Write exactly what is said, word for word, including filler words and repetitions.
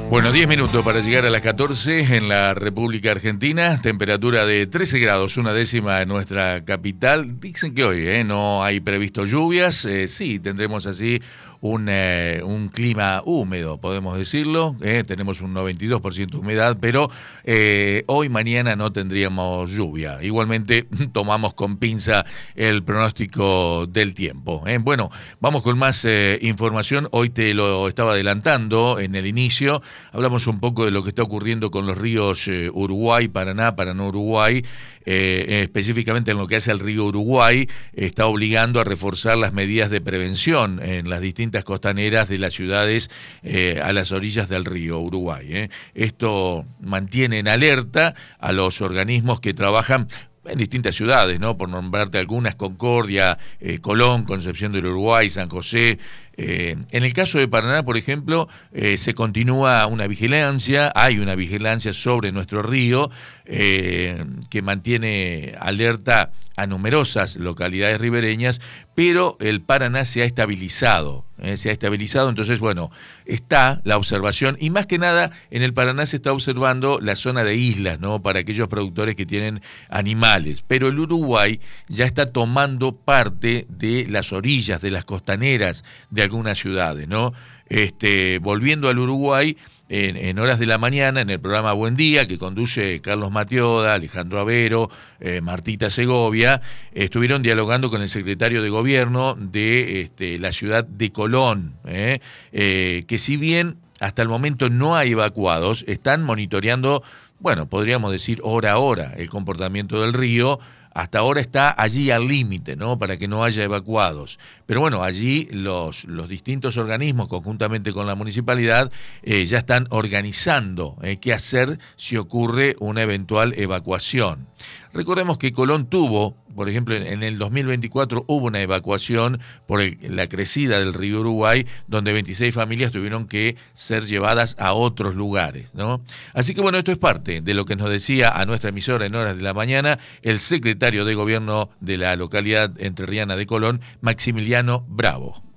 Bueno, diez minutos para llegar a las catorce en la República Argentina, temperatura de trece grados, una décima en nuestra capital. Dicen que hoy eh, no hay previsto lluvias, eh, sí, tendremos así un, eh, un clima húmedo, podemos decirlo, eh, tenemos un noventa y dos por ciento de humedad, pero eh, hoy, mañana no tendríamos lluvia. Igualmente tomamos con pinza el pronóstico del tiempo. Eh. Bueno, vamos con más eh, información, hoy te lo estaba adelantando en el inicio. Hablamos un poco de lo que está ocurriendo con los ríos eh, Uruguay, Paraná, Paraná-Uruguay, eh, específicamente en lo que hace al río Uruguay, está obligando a reforzar las medidas de prevención en las distintas costaneras de las ciudades eh, a las orillas del río Uruguay. Eh. Esto mantiene en alerta a los organismos que trabajan en distintas ciudades, ¿no? Por nombrarte algunas: Concordia, eh, Colón, Concepción del Uruguay, San José. Eh, en el caso de Paraná, por ejemplo, eh, se continúa una vigilancia, hay una vigilancia sobre nuestro río eh, que mantiene alerta a numerosas localidades ribereñas, pero el Paraná se ha estabilizado, eh, se ha estabilizado, entonces, bueno, está la observación, y más que nada en el Paraná se está observando la zona de islas, ¿no? Para aquellos productores que tienen animales, pero el Uruguay ya está tomando parte de las orillas, de las costaneras de algunas ciudades, ¿no? Este, volviendo al Uruguay, en, en horas de la mañana, en el programa Buen Día, que conduce Carlos Matioda, Alejandro Avero, eh, Martita Segovia, estuvieron dialogando con el secretario de Gobierno de este, la ciudad de Colón, eh, eh, que si bien hasta el momento no hay evacuados, están monitoreando, bueno, podríamos decir hora a hora, el comportamiento del río. Hasta ahora está allí al límite, ¿no? Para que no haya evacuados. Pero bueno, allí los, los distintos organismos, conjuntamente con la municipalidad, eh, ya están organizando eh, qué hacer si ocurre una eventual evacuación. Recordemos que Colón tuvo, por ejemplo, en el dos mil veinticuatro hubo una evacuación por el, la crecida del río Uruguay, donde veintiséis familias tuvieron que ser llevadas a otros lugares, ¿no? Así que bueno, esto es parte de lo que nos decía a nuestra emisora en horas de la mañana el secretario de Gobierno de la localidad entrerriana de Colón, Maximiliano Bravo.